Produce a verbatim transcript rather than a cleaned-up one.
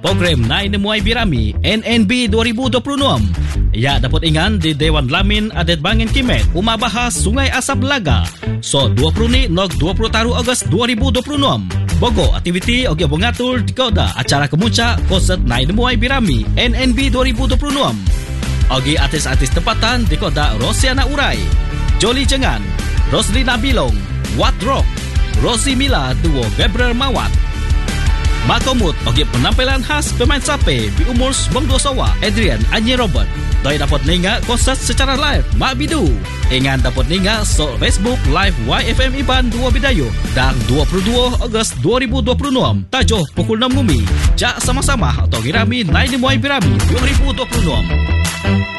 program Nai Nemuai Birami N N B dua ribu dua puluh enam. Ia dapat ingan di Dewan Lamin Adat Bangin Kimet Umah Bahas Sungai Asap Laga. So dua puluh ni nog dua puluh taru Ogos dua ribu dua puluh enam. Bogo aktiviti ogi bongatur di koda acara kemuncak konsert Nai Nemuai Birami N N B dua ribu dua puluh enam. Ogi artis-artis tempatan di koda Rosiana Urai, Jolly Jengan, Roslina Bilong, Wat Rock, Rosie Mila duo Gabriel Mawat. Makomut ogi penampilan khas pemain sape di umur sembilan puluh dua sawa Adrian Anyi Robert. Doi dapat ninga konsert secara live Mak Bidu. Ingan dapat ninga so Facebook live Y F M Iban dua Bidayu dan dua puluh dua Ogos dua ribu dua puluh enam. Tajuh pukul enam Ngumi. Jak sama-sama atau Girami Nai Nemuai Birami dua ribu dua puluh enam.